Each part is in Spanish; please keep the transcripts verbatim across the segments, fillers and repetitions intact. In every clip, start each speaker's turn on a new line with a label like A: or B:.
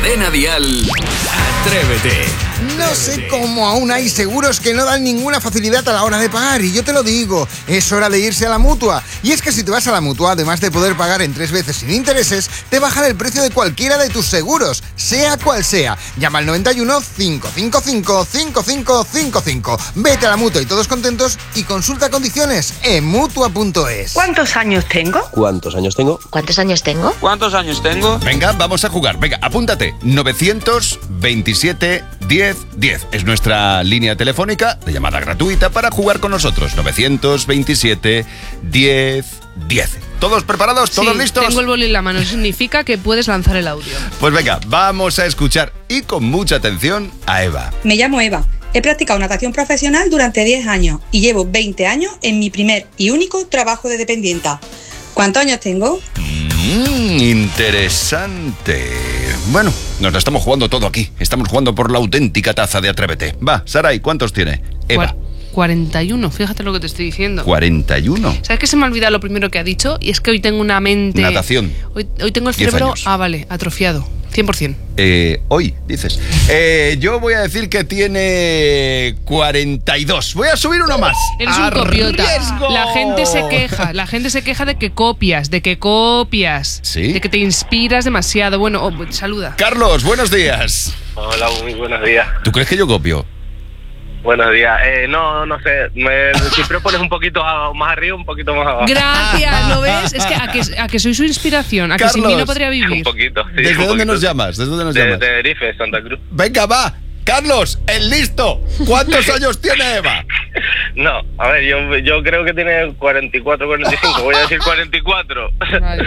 A: Cadena Dial, Atrévete.
B: No sé cómo aún hay seguros que no dan ninguna facilidad a la hora de pagar, y yo te lo digo, es hora de irse a la Mutua. Y es que si te vas a la Mutua, además de poder pagar en tres veces sin intereses, te bajan el precio de cualquiera de tus seguros, sea cual sea. Llama al noventa y uno, cinco cinco cinco, cinco cinco cinco cinco. Vete a la Mutua y todos contentos, y consulta condiciones en mutua punto es.
C: ¿Cuántos años tengo?
D: ¿Cuántos años tengo?
E: ¿Cuántos años tengo?
F: ¿Cuántos años tengo?
G: Venga, vamos a jugar. Venga, apúntate. novecientos veintisiete diez diez. Es nuestra línea telefónica de llamada gratuita para jugar con nosotros. novecientos veintisiete diez diez. ¿Todos preparados? ¿Todos
H: sí,
G: listos?
H: Tengo el boli en la mano. Eso significa que puedes lanzar el audio.
G: Pues venga, vamos a escuchar y con mucha atención a Eva.
I: Me llamo Eva. He practicado natación profesional durante diez años y llevo veinte años en mi primer y único trabajo de dependienta. ¿Cuántos años tengo?
G: Mmm, interesante. Bueno, nos la estamos jugando todo aquí. Estamos jugando por la auténtica taza de Atrévete. Va, Saray, ¿cuántos tiene? Eva.
H: Cuar- cuarenta y uno, fíjate lo que te estoy diciendo.
G: cuarenta y uno.
H: ¿Sabes qué se me ha olvidado lo primero que ha dicho? Y es que hoy tengo una mente...
G: Natación.
H: Hoy, hoy tengo el
G: diez
H: cerebro...
G: años.
H: Ah, vale, atrofiado. cien por ciento.
G: Eh, hoy, dices. Eh, yo voy a decir que tiene cuarenta y dos. Voy a subir uno más.
H: Eres un copiota.
G: ¡Arriesgo!
H: La gente se queja, la gente se queja de que copias, de que copias.
G: ¿Sí?
H: De que te inspiras demasiado. Bueno, oh, saluda.
G: Carlos, buenos días.
J: Hola, muy buenos días.
G: ¿Tú crees que yo copio?
J: Buenos días. Eh, no, no sé. Me, siempre pones un poquito más arriba, un poquito más abajo.
H: Gracias, ¿lo ves? Es que a que, a que soy su inspiración, a que
G: Carlos,
H: sin mí no podría vivir.
J: Un poquito. Sí,
G: ¿Desde
J: un
G: dónde
J: poquito.
G: nos llamas? ¿Desde dónde nos
J: De,
G: llamas?
J: de Tenerife, Santa Cruz.
G: Venga, va. Carlos, el listo. ¿Cuántos años tiene Eva?
J: No, a ver, yo, yo creo que tiene cuarenta y cuatro, cuarenta y cinco. Voy a decir cuarenta y cuatro.
H: Vale.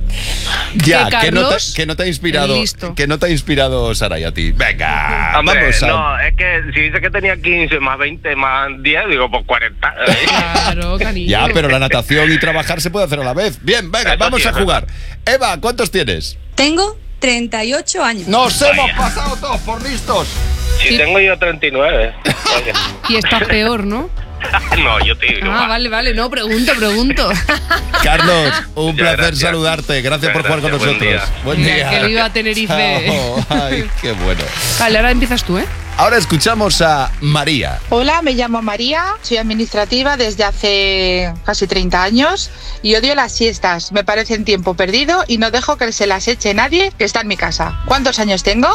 G: Ya,
H: ¿Que
G: que no, te,
H: Carlos?
G: que no te ha inspirado,
H: El listo.
G: que no te ha inspirado Saray a ti. Venga,
J: Hombre,
G: vamos a...
J: no, es que si dice que tenía quince más veinte más diez, digo, pues cuarenta.
H: Claro, cariño.
G: Ya, pero la natación y trabajar se puede hacer a la vez. Bien, venga,
J: Eso
G: vamos
J: sí,
G: a
J: es
G: jugar. Eva, ¿cuántos tienes?
I: Tengo treinta y ocho años.
G: Nos
J: Vaya.
G: hemos pasado todos por listos.
J: Si
H: Sí.
J: tengo yo treinta y nueve. Vaya.
H: Y estás peor, ¿no?
J: No, yo te digo.
H: Ah,
J: va.
H: vale, vale. No, pregunto, pregunto.
G: Carlos, un
J: Muchas
G: placer
J: gracias.
G: saludarte. Gracias por jugar con
J: Gracias, buen
G: nosotros.
J: día.
G: Buen
H: Venga,
G: día.
H: que viva Tenerife.
G: Chao. Ay, qué bueno.
H: Vale, ahora empiezas tú, ¿eh?
G: Ahora escuchamos a María.
K: Hola, me llamo María, soy administrativa desde hace casi treinta años y odio las siestas. Me parecen tiempo perdido y no dejo que se las eche nadie que está en mi casa. ¿Cuántos años tengo?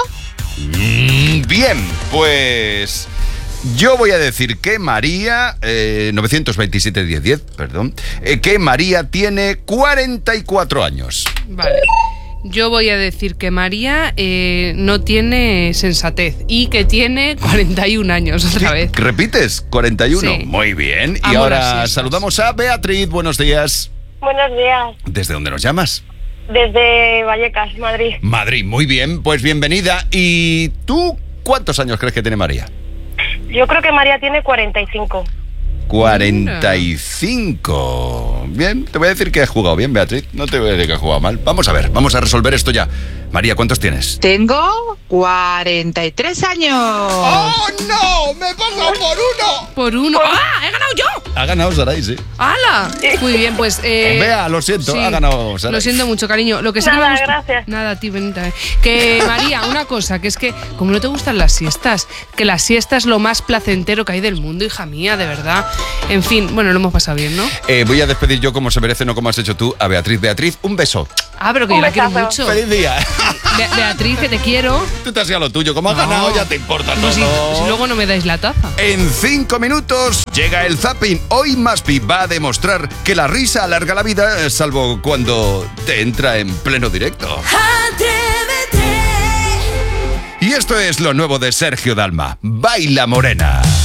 G: Mm, bien, pues yo voy a decir que María, eh, novecientos veintisiete diez diez, perdón, eh, que María tiene cuarenta y cuatro años.
H: Vale. Yo voy a decir que María eh, no tiene sensatez y que tiene cuarenta y un años otra vez.
G: ¿Repites? cuarenta y uno.
H: Sí.
G: Muy bien. Y
H: Amo las
G: ahora
H: siestas.
G: saludamos a Beatriz. Buenos días.
L: Buenos días,
G: ¿Desde dónde nos llamas?
L: desde Vallecas, Madrid.
G: Madrid. Muy bien, pues bienvenida. ¿Y tú cuántos años crees que tiene María?
L: Yo creo que María tiene cuarenta y cinco.
G: cuarenta y cinco. Bien, te voy a decir que has jugado bien, Beatriz. No te voy a decir que has jugado mal. Vamos a ver, vamos a resolver esto ya. María, ¿cuántos tienes?
K: Tengo cuarenta y tres años.
G: ¡Oh, no! ¡Me he pasado por uno!
H: Por uno. ¡Ah! ¡He ganado yo!
G: Ha ganado Saray, sí.
H: ¡Hala! Muy bien, pues... Eh,
G: Bea, lo siento,
H: sí,
G: ha ganado Saray.
H: Lo siento mucho, cariño. Lo que sí que
L: Nada,
H: me gusta-
L: gracias.
H: Nada, a ti, Benita. eh. Que, María, una cosa, que es que, como no te gustan las siestas, que la siesta es lo más placentero que hay del mundo, hija mía, de verdad. En fin, bueno, lo hemos pasado bien, ¿no?
G: Eh, voy a despedir yo como se merece, no como has hecho tú, a Beatriz. Beatriz, un beso.
H: Ah, pero que
L: Un
H: yo la quiero
L: besazo.
H: mucho.
G: ¡Feliz día!
H: Be- Beatriz, que te quiero.
G: Tú te has ido a lo tuyo. Como has
H: No.
G: ganado, ya te importa
H: Pues si,
G: todo.
H: si luego no me dais la taza.
G: En cinco minutos llega el zapping. Hoy Maspi va a demostrar que la risa alarga la vida, eh, salvo cuando te entra en pleno directo.
A: Atrévete.
G: Y esto es lo nuevo de Sergio Dalma. Baila Morena.